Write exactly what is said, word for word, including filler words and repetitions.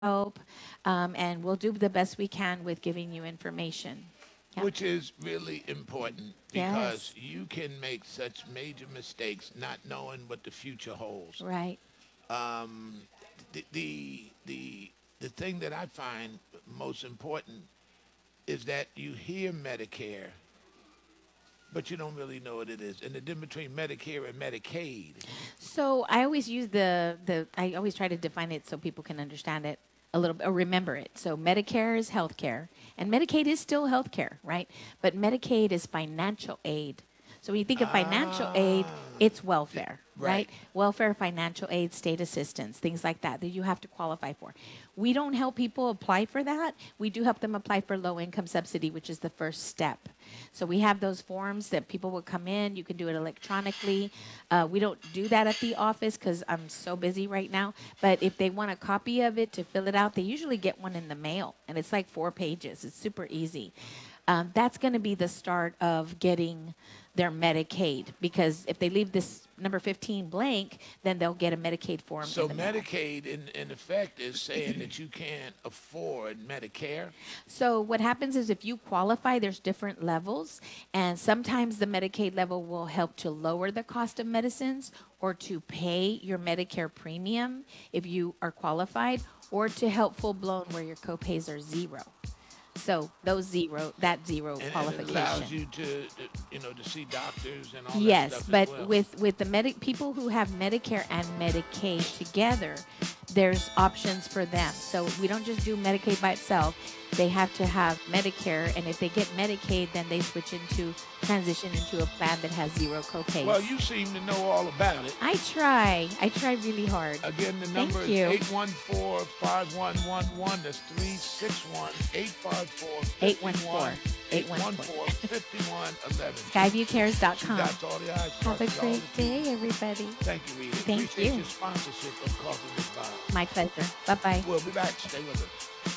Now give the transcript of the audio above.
help, um, and we'll do the best we can with giving you information. Yeah. Which is really important because Yes. you can make such major mistakes not knowing what the future holds. Right. Um, the, the the the thing that I find most important is that you hear Medicare, but you don't really know what it is. And the difference between Medicare and Medicaid. So I always use the the I always try to define it so people can understand it a little bit or remember it. So Medicare is healthcare and Medicaid is still healthcare, right? But Medicaid is financial aid. So when you think of financial aid, Ah, it's the- welfare, right? right. Welfare, financial aid, state assistance, things like that that you have to qualify for. We don't help people apply for that. We do help them apply for low income subsidy, which is the first step. So we have those forms that people will come in. You can do it electronically. Uh, we don't do that at the office because I'm so busy right now. But if they want a copy of it to fill it out, they usually get one in the mail, and it's like four pages. It's super easy. Um, that's going to be the start of getting their Medicaid because if they leave this number fifteen blank, then they'll get a Medicaid form in So the mail. Medicaid, in, in effect, is saying that you can't afford Medicare. So what happens is if you qualify, there's different levels, and sometimes the Medicaid level will help to lower the cost of medicines or to pay your Medicare premium if you are qualified, or to help full blown where your copays are zero. So those zero, that zero And, and it qualification. allows you to, to, you know, to see doctors and all that Yes, stuff as but well. with with the medic people who have Medicare and Medicaid together, there's options for them. So we don't just do Medicaid by itself. They have to have Medicare, and if they get Medicaid, then they switch into transition into a plan that has zero Well, copays. you seem to know all about it. I try. I try really hard. Again, the Thank number is you. eight one four, five one one one. That's three six one, eight five four, eight one four. one eight one four, five one one one. skyview cares dot She com. got all the eyes Have a crushed, all the great T's. day, everybody. Thank you, Rita. Thank Appreciate you. your sponsorship of Coffee with Bob. My pleasure. Bye bye. We'll be back. Stay with us.